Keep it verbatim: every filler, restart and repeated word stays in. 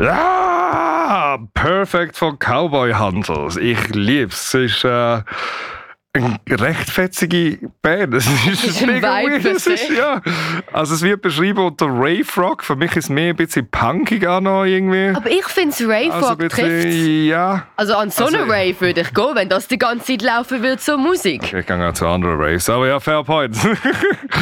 Ja, Perfect von Cowboy Hunters. Ich liebe es. Es ist äh, eine recht fetzige Band. Es ist, ist ein mega Vibe weird. Es ist, ja. Also es wird beschrieben unter Rave Rock. Für mich ist es mehr ein bisschen punkig auch noch irgendwie. Aber ich finde, Rave Also Rock ein bisschen, trifft. ja. Also an so eine Also- Rave würde ich gehen, wenn das die ganze Zeit laufen würde, so Musik. Ich gehe auch zu anderen Raves. Aber ja, fair point.